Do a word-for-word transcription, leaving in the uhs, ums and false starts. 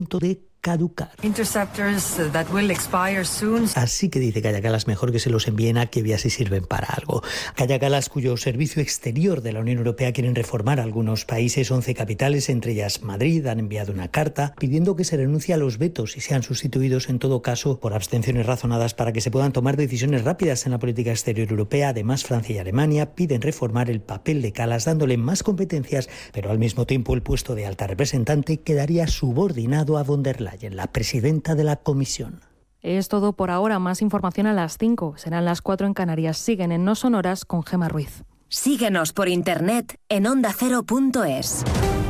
de caducar. Interceptors that will expire soon. Así que dice Kaja Kallas mejor que se los envíen a Kiev si sirven para algo. Kaja Kallas, cuyo servicio exterior de la Unión Europea quieren reformar algunos países, once capitales, entre ellas Madrid, han enviado una carta pidiendo que se renuncie a los vetos y sean sustituidos en todo caso por abstenciones razonadas para que se puedan tomar decisiones rápidas en la política exterior europea. Además, Francia y Alemania piden reformar el papel de Kallas dándole más competencias, pero al mismo tiempo el puesto de alta representante quedaría subordinado a von der Leyen, la presidenta de la Comisión. Es todo por ahora. Más información a las cinco. Serán las cuatro en Canarias. Siguen en No Sonoras con Gemma Ruiz. Síguenos por internet en onda cero punto es.